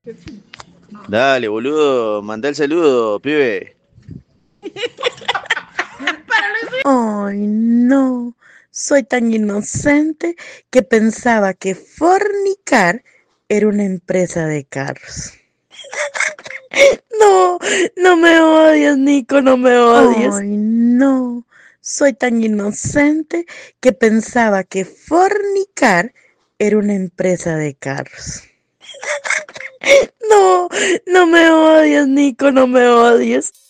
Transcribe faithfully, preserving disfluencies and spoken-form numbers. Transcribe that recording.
Dale, boludo, mandá el saludo, pibe. Ay, no. Soy tan inocente que pensaba que fornicar era una empresa de carros. No, no me odies, Nico, no me odies. Ay, no. Soy tan inocente que pensaba que fornicar era una empresa de carros. No, no me odies, Nico, no me odies.